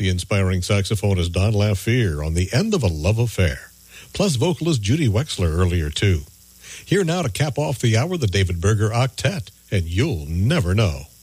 the inspiring saxophonist Don Lafier on The End of a Love Affair, plus vocalist Judy Wexler earlier, too. Here now to cap off the hour, the David Berger Octet, and You'll Never Know.